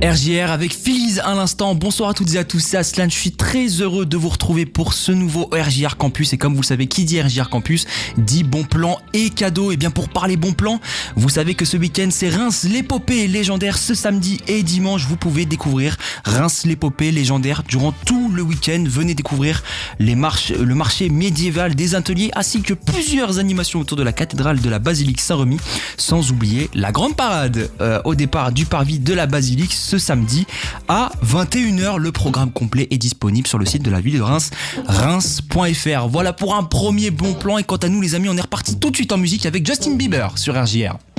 RJR avec Filiz à l'instant. Bonsoir à toutes et à tous, c'est Aslan. Je suis très heureux de vous retrouver pour ce nouveau RJR Campus. Et comme vous le savez, qui dit RJR Campus dit bon plan et cadeau. Et bien pour parler bon plan, vous savez que ce week-end c'est Reims l'épopée légendaire. Ce samedi et dimanche, vous pouvez découvrir Reims l'épopée légendaire durant tout le week-end. Venez découvrir le marché médiéval des ateliers ainsi que plusieurs animations autour de la cathédrale de la basilique Saint-Remy. Sans oublier la grande parade au départ du parvis de la basilique ce samedi à 21h. Le programme complet est disponible sur le site de la ville de Reims, reims.fr. Voilà pour un premier bon plan. Et quant à nous les amis, on est reparti tout de suite en musique avec Justin Bieber sur RJR.